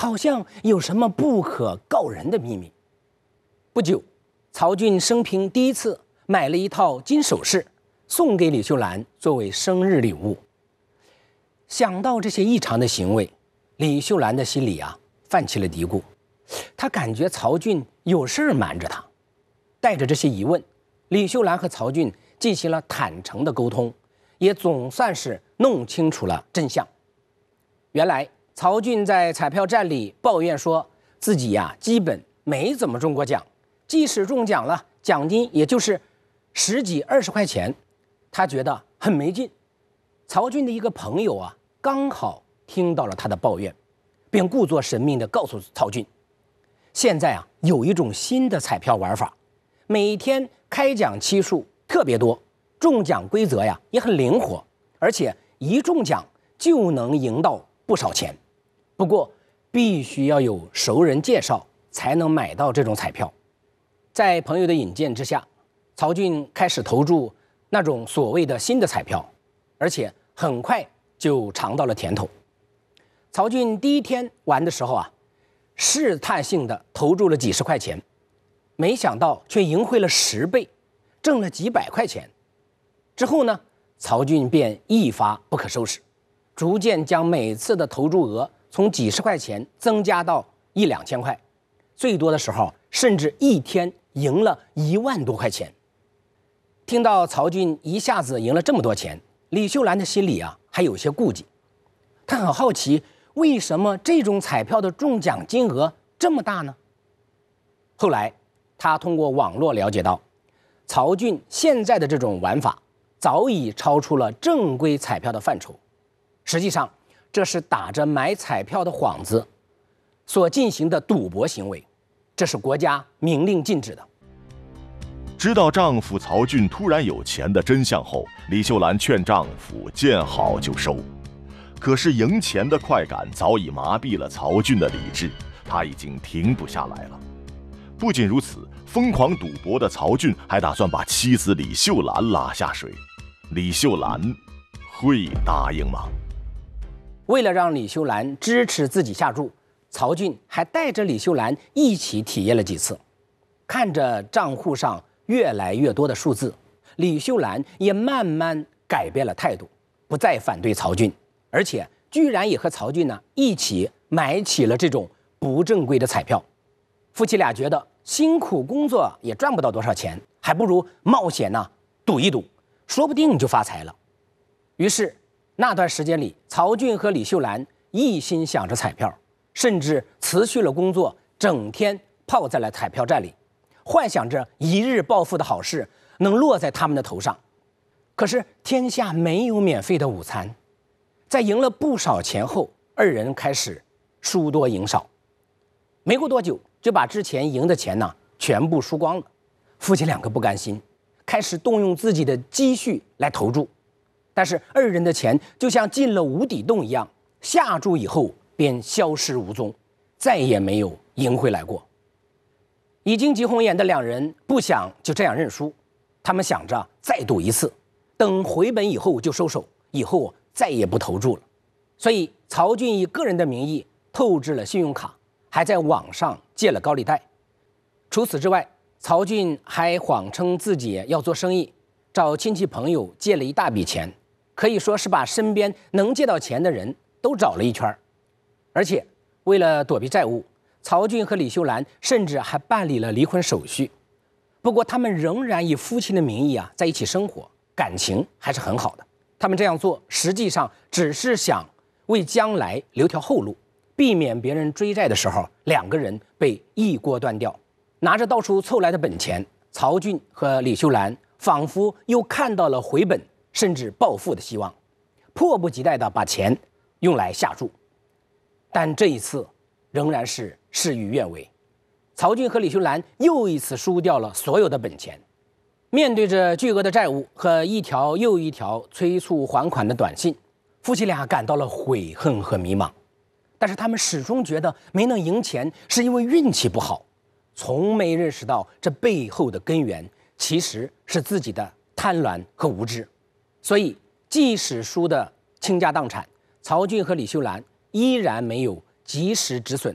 好像有什么不可告人的秘密。不久，曹俊生平第一次买了一套金首饰，送给李秀兰作为生日礼物。想到这些异常的行为，李秀兰的心里泛起了嘀咕，她感觉曹俊有事瞒着她。带着这些疑问，李秀兰和曹俊进行了坦诚的沟通，也总算是弄清楚了真相。原来曹俊在彩票站里抱怨说自己基本没怎么中过奖，即使中奖了，奖金也就是10几20块钱，他觉得很没劲。曹俊的一个朋友刚好听到了他的抱怨，便故作神秘地告诉曹俊，现在有一种新的彩票玩法，每天开奖期数特别多，中奖规则也很灵活，而且一中奖就能赢到不少钱。不过必须要有熟人介绍才能买到这种彩票。在朋友的引荐之下，曹俊开始投注那种所谓的新的彩票，而且很快就尝到了甜头。曹俊第一天玩的时候试探性的投注了几十块钱，没想到却赢回了10倍，挣了几百块钱。之后呢，曹俊便一发不可收拾，逐渐将每次的投注额从几十块钱增加到1、2千块，最多的时候甚至一天赢了1万多块钱。听到曹俊一下子赢了这么多钱，李秀兰的心里还有些顾忌，她很好奇，为什么这种彩票的中奖金额这么大呢？后来她通过网络了解到，曹俊现在的这种玩法早已超出了正规彩票的范畴，实际上这是打着买彩票的幌子所进行的赌博行为，这是国家明令禁止的。 知道丈夫曹俊突然有钱的真相后，李秀兰劝丈夫见好就收。可是赢钱的快感早已麻痹了曹俊的理智，他已经停不下来了。不仅如此，疯狂赌博的曹俊还打算把妻子李秀兰拉下水。李秀兰会答应吗？ 为了让李秀兰支持自己下注，曹俊还带着李秀兰一起体验了几次。看着账户上越来越多的数字，李秀兰也慢慢改变了态度，不再反对曹俊，而且居然也和曹俊一起买起了这种不正规的彩票。夫妻俩觉得辛苦工作也赚不到多少钱，还不如冒险赌一赌，说不定就发财了。于是那段时间里，曹俊和李秀兰一心想着彩票，甚至辞去了工作，整天泡在了彩票站里，幻想着一日暴富的好事能落在他们的头上。可是天下没有免费的午餐，在赢了不少钱后，二人开始输多赢少，没过多久就把之前赢的钱全部输光了。夫妻两个不甘心，开始动用自己的积蓄来投注，但是二人的钱就像进了无底洞一样，下注以后便消失无踪，再也没有赢回来过。已经急红眼的两人不想就这样认输，他们想着再赌一次，等回本以后就收手，以后再也不投注了。所以曹俊以个人的名义透支了信用卡，还在网上借了高利贷。除此之外，曹俊还谎称自己要做生意，找亲戚朋友借了一大笔钱，可以说是把身边能借到钱的人都找了一圈。而且为了躲避债务，曹俊和李秀兰甚至还办理了离婚手续。不过他们仍然以夫妻的名义在一起生活，感情还是很好的。他们这样做实际上只是想为将来留条后路，避免别人追债的时候两个人被一锅端掉。拿着到处凑来的本钱，曹俊和李秀兰仿佛又看到了回本甚至暴富的希望，迫不及待地把钱用来下注。但这一次仍然是事与愿违，曹俊和李秀兰又一次输掉了所有的本钱。面对着巨额的债务和一条又一条催促还款的短信，夫妻俩感到了悔恨和迷茫。但是他们始终觉得没能赢钱是因为运气不好，从没认识到这背后的根源其实是自己的贪婪和无知。所以即使输得倾家荡产，曹俊和李秀兰依然没有及时止损，